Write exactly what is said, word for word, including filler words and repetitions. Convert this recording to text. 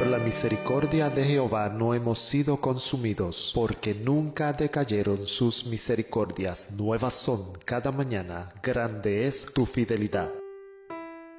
la misericordia de Jehová no hemos sido consumidos, porque nunca decayeron sus misericordias. Nuevas son cada mañana, grande es tu fidelidad.